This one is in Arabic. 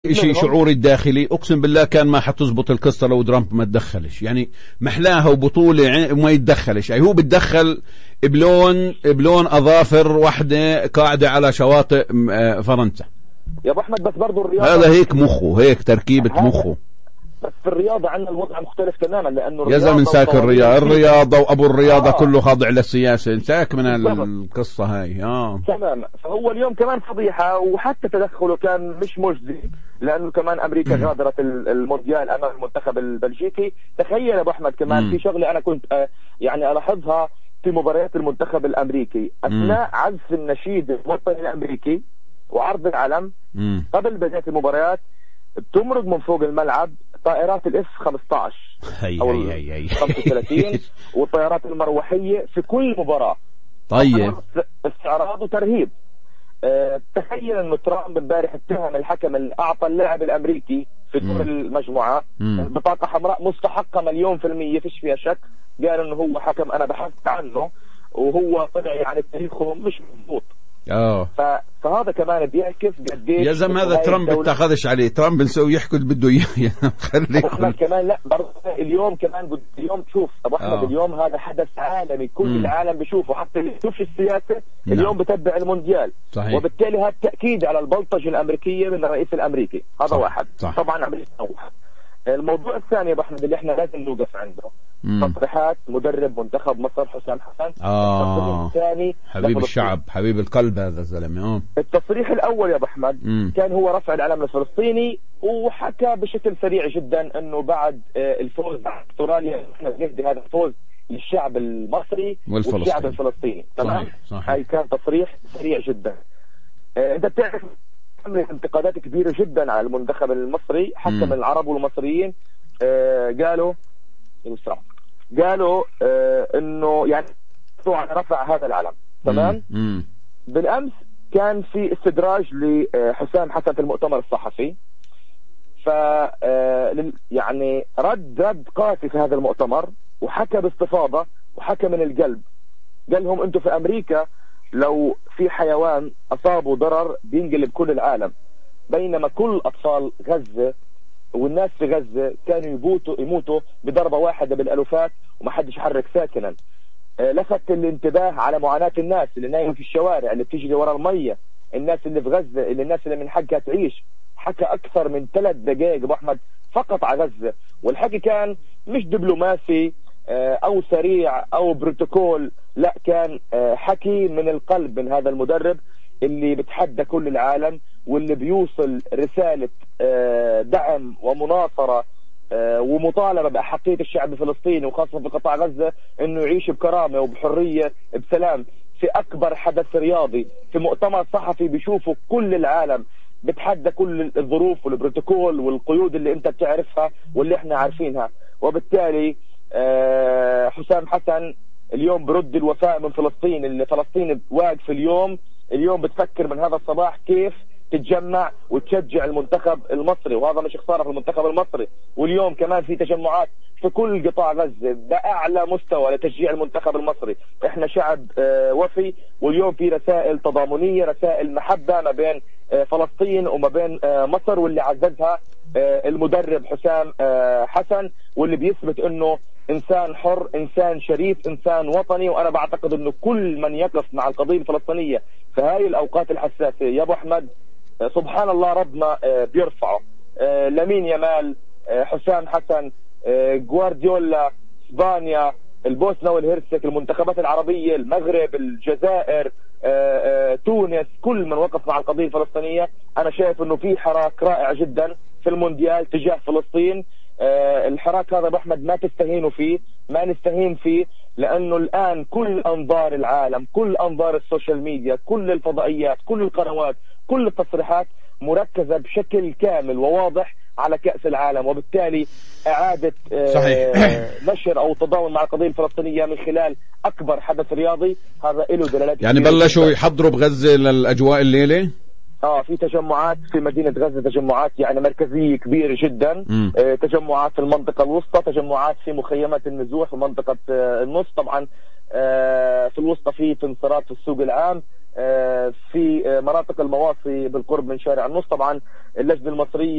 شيء شعوري الداخلي اقسم بالله كان ما حتزبط القصه لو ترامب ما تدخلش، يعني محلاها وبطوله وما يتدخلش. يعني هو بتدخل بلون اظافر واحده قاعده على شواطئ فرنسا يا ابو احمد. بس برضه الرياضه هذا هيك مخه، هيك تركيبه مخه. بس في الرياضه عندنا الوضع مختلف تماما، لانه يا زلمه انساك الرياضه وابو الرياضه كله خاضع للسياسه، انساك من القصه هاي. تمام. فهو اليوم كمان فضيحه، وحتى تدخله كان مش مجزي، لانه كمان امريكا غادرت المونديال امام المنتخب البلجيكي. تخيل يا ابو احمد كمان في شغله انا كنت يعني الاحظها في مباريات المنتخب الامريكي اثناء عزف النشيد الوطني الامريكي وعرض العلم قبل بدايه المباريات، بتمرق من فوق الملعب طائرات الاف 15 او 35 والطائرات المروحيه في كل مباراه. طيب استعراض وترهيب. تخيل انه ترامب امبارح اتهم الحكم اللي اعطى اللاعب الامريكي في دور المجموعه بطاقه حمراء مستحقه 100%، فيش فيها شك. قال انه هو حكم انا بحثت عنه وهو طلع يعني تاريخه مش مضبوط. فهذا كمان بيعكس قديش يا زلمه هذا ترامب بتاخذش عليه. ترامب نسوي يحكي اللي بده اياه. خليكم كمان. لا برضه اليوم كمان اليوم شوف ابو احمد اليوم هذا حدث عالمي، كل العالم بيشوفه، حتى اللي بيشوفش السياسه اليوم بتبع المونديال. صحيح. وبالتالي هذا تاكيد على البلطجه الامريكيه من الرئيس الامريكي. هذا واحد. طبعا عمليه نوح. الموضوع الثاني يا ابو احمد اللي احنا لازم نوقف عنده تصريحات مدرب منتخب مصر حسام حسن. التصريح الثاني حبيب الشعب حبيب القلب هذا الزلمه. التصريح الاول يا ابو احمد كان هو رفع العلم الفلسطيني، وحكى بشكل سريع جدا انه بعد الفوز على استراليا احنا بنهدي هذا الفوز للشعب المصري والشعب الفلسطيني. تمام. هاي كان تصريح سريع جدا. انت بتعرف عملت انتقادات كبيرة جدا على المنتخب المصري، حتى من العرب والمصريين. قالوا انه يعني رفع هذا العلم. تمام. بالامس كان في استدراج لحسام حسن في المؤتمر الصحفي، ف يعني رد قاسي في هذا المؤتمر، وحكى باستفاضة وحكى من القلب. قال لهم انتم في امريكا لو في حيوان أصابه ضرر بينقلب كل العالم، بينما كل أطفال غزة والناس في غزة كانوا يموتوا بضربة واحدة بالألوفات وما حدش يحرك ساكنا. لفت الانتباه على معاناة الناس اللي نايمة في الشوارع، اللي بتجري ورا المية، الناس اللي في غزة، الناس اللي من حقها تعيش. حكى أكثر من 3 دقائق أبو أحمد فقط على غزة، والحكي كان مش دبلوماسي او سريع او بروتوكول، لا كان حكي من القلب من هذا المدرب اللي بتحدى كل العالم، واللي بيوصل رسالة دعم ومناصرة ومطالبة بأحقية الشعب الفلسطيني وخاصة في قطاع غزة انه يعيش بكرامة وبحرية بسلام في اكبر حدث رياضي، في مؤتمر صحفي بيشوفوا كل العالم، بتحدى كل الظروف والبروتوكول والقيود اللي انت بتعرفها واللي احنا عارفينها. وبالتالي حسام حسن اليوم برد الوفاء من فلسطين، اللي فلسطين واقف اليوم بتفكر من هذا الصباح كيف تتجمع وتشجع المنتخب المصري، وهذا مش خسارة في المنتخب المصري. واليوم كمان في تجمعات في كل قطاع غزة بأعلى مستوى لتشجيع المنتخب المصري. احنا شعب وفي، واليوم في رسائل تضامنية، رسائل محبة ما بين فلسطين وما بين مصر، واللي عززها المدرب حسام حسن، واللي بيثبت انه انسان حر، انسان شريف، انسان وطني. وانا بعتقد انه كل من يقف مع القضية الفلسطينية في هذه الاوقات الحساسة يا ابو احمد سبحان الله ربنا بيرفعه. لامين يامال، حسام حسن، جوارديولا، اسبانيا، البوسنة والهرسك، المنتخبات العربية، المغرب، الجزائر، تونس، كل من وقف مع القضية الفلسطينية. انا شايف انه في حراك رائع جدا في المونديال تجاه فلسطين. الحراك هذا ابو احمد ما تستهينوا فيه، ما نستهين فيه، لانه الان كل انظار العالم، كل انظار السوشيال ميديا، كل الفضائيات، كل القنوات، كل التصريحات مركزة بشكل كامل وواضح على كأس العالم. وبالتالي إعادة نشر أو تضامن مع القضية الفلسطينية من خلال أكبر حدث رياضي، هذا له دلالات. يعني بلشوا يحضروا بغزة للأجواء الليلة؟ في تجمعات في مدينة غزة، تجمعات يعني مركزية كبيرة جدا. تجمعات في المنطقة الوسطى، تجمعات في مخيمات النزوح في منطقة النص، طبعا في الوسطى في انصراف في السوق العام، في مناطق المواصي بالقرب من شارع النص. طبعا اللجنة المصرية